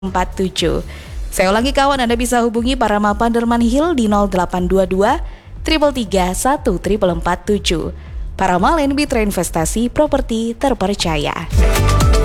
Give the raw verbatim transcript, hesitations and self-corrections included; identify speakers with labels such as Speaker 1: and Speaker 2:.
Speaker 1: empat tujuh. Saya ulangi kawan, Anda bisa hubungi Parama Panderman Hill di nol delapan dua dua tiga tiga satu empat empat tujuh. Parama Land Mitra Investasi Properti Terpercaya.